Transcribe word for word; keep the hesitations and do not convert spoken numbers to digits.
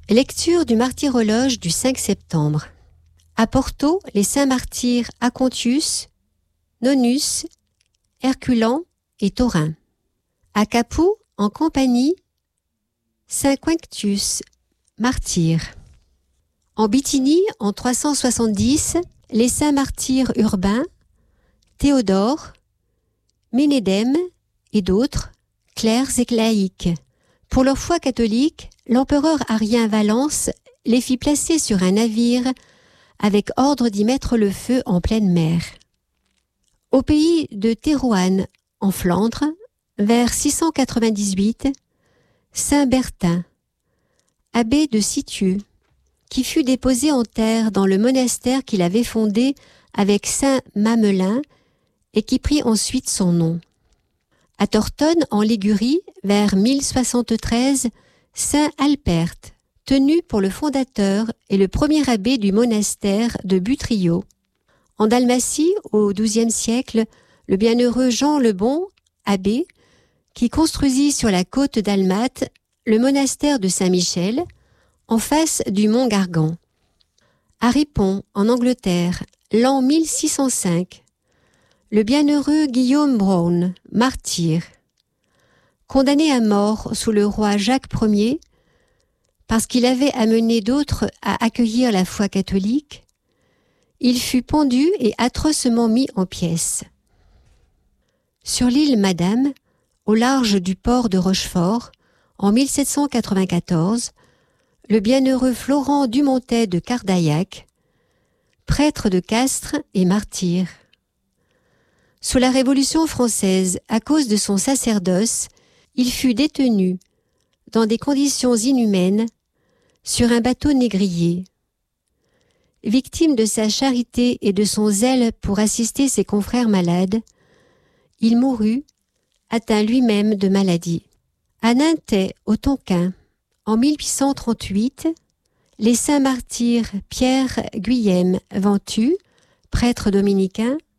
Lecture du martyrologe du cinq septembre. À Porto, les saints martyrs Acontius, Nonus, Herculan et Taurin. À Capoue, en Campanie, Saint Quinctius, martyr. En Bithynie, en trois cent soixante-dix, les saints martyrs urbains, Théodore, Ménédème et d'autres, clercs et laïcs. Pour leur foi catholique, l'empereur Arien Valens les fit placer sur un navire avec ordre d'y mettre le feu en pleine mer. Au pays de Thérouanne, en Flandre, vers six cent quatre-vingt-dix-huit, Saint Bertin, abbé de Cittieu, qui fut déposé en terre dans le monastère qu'il avait fondé avec Saint Mamelin et qui prit ensuite son nom. À Tortonne, en Ligurie, vers mille soixante-treize, Saint Alpert, tenu pour le fondateur et le premier abbé du monastère de Butrio. En Dalmatie, au douzième siècle, le bienheureux Jean le Bon, abbé, qui construisit sur la côte dalmate le monastère de Saint-Michel, en face du mont Gargan. À Ripon, en Angleterre, l'an mille six cent cinq, le bienheureux Guillaume Brown, martyr, condamné à mort sous le roi Jacques Ier, parce qu'il avait amené d'autres à accueillir la foi catholique, il fut pendu et atrocement mis en pièces. Sur l'île Madame, au large du port de Rochefort, en mille sept cent quatre-vingt-quatorze, le bienheureux Florent Dumontet de Cardaillac, prêtre de Castres et martyr. Sous la Révolution française, à cause de son sacerdoce, il fut détenu, dans des conditions inhumaines, sur un bateau négrier. Victime de sa charité et de son zèle pour assister ses confrères malades, il mourut, atteint lui-même de maladie. À Nantais, au Tonkin, en mille huit cent trente-huit, les saints martyrs Pierre Guyème Ventus, prêtre dominicain,